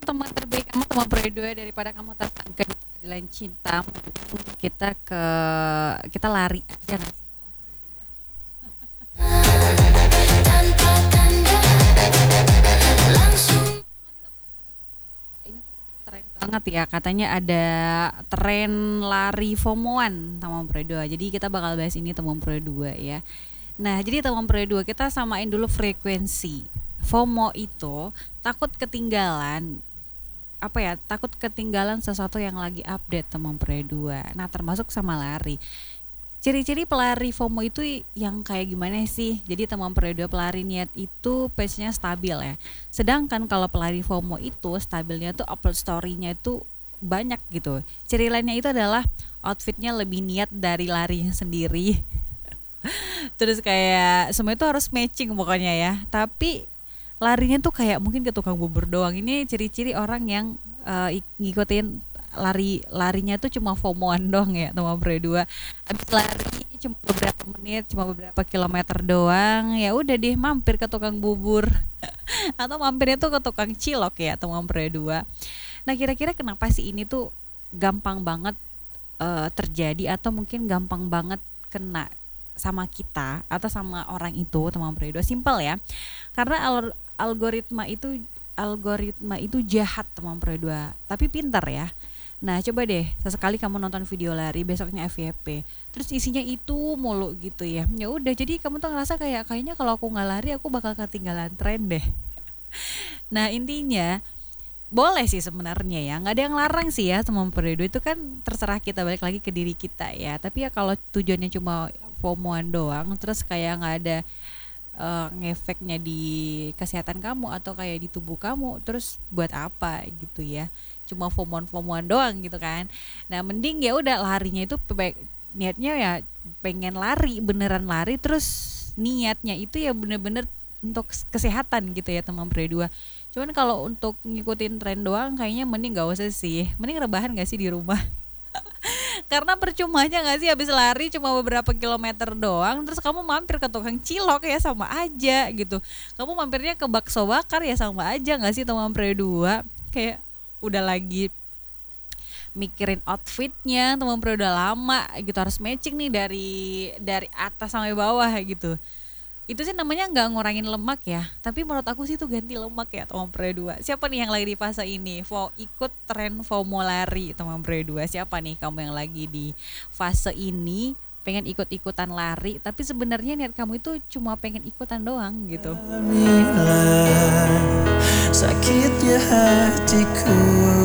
teman terbaik kamu, teman berdua daripada kamu tersangka di pengadilan cinta, mending kita lari aja nggak sih teman berdua? Tanpa tanda langsung. Ini tren banget ya, katanya ada tren lari FOMOan teman berdua. Jadi kita bakal bahas ini teman berdua ya. Nah, jadi teman berdua kita samain dulu frekuensi. FOMO itu takut ketinggalan apa ya, takut ketinggalan sesuatu yang lagi update teman berdua. Nah, termasuk sama lari. Ciri-ciri pelari FOMO itu yang kayak gimana sih? Jadi teman periode pelari niat itu pace-nya stabil ya. Sedangkan kalau pelari FOMO itu stabilnya tuh upload story-nya itu banyak gitu. Ciri lainnya itu adalah outfitnya lebih niat dari larinya sendiri. Terus kayak semua itu harus matching pokoknya ya. Tapi larinya tuh kayak mungkin ke tukang bubur doang. Ini ciri-ciri orang yang ngikutin larinya tuh cuma FOMOan doang ya teman berdua. Habis lari cuma beberapa menit, cuma beberapa kilometer doang, ya udah deh mampir ke tukang bubur atau mampirnya tuh ke tukang cilok ya teman berdua. Nah, kira-kira kenapa sih ini tuh gampang banget terjadi atau mungkin gampang banget kena sama kita atau sama orang itu teman berdua? Simpel ya, karena algoritma itu jahat teman berdua, tapi pintar ya. Nah, coba deh sesekali kamu nonton video lari, besoknya FYP. Terus isinya itu mulu gitu ya. Ya udah, jadi kamu tuh ngerasa kayaknya kalau aku nggak lari aku bakal ketinggalan tren deh. Nah, intinya boleh sih sebenarnya ya, nggak ada yang larang sih ya teman periode itu kan, terserah kita, balik lagi ke diri kita ya. Tapi ya kalau tujuannya cuma FOMOan doang, terus kayak nggak ada ngefeknya di kesehatan kamu atau kayak di tubuh kamu, terus buat apa gitu ya, cuma FOMOan doang gitu kan. Nah, mending ya udah larinya itu niatnya ya pengen lari, beneran lari, terus niatnya itu ya bener-bener untuk kesehatan gitu ya teman berdua. Cuman kalau untuk ngikutin tren doang kayaknya mending gak usah sih, mending rebahan gak sih di rumah. Karena percumanya gak sih habis lari cuma beberapa kilometer doang, terus kamu mampir ke tukang cilok ya sama aja gitu. Kamu mampirnya ke bakso bakar ya sama aja gak sih teman berdua. Kayak udah lagi mikirin outfitnya teman udah lama gitu, harus matching nih dari atas sampai bawah gitu. Itu sih namanya nggak ngurangin lemak ya, tapi menurut aku sih itu ganti lemak ya teman dua. Siapa nih yang lagi di fase ini ikut tren FOMO lari teman dua? Siapa nih kamu yang lagi di fase ini pengen ikut-ikutan lari, tapi sebenarnya niat kamu itu cuma pengen ikutan doang gitu. Sakitnya hatiku.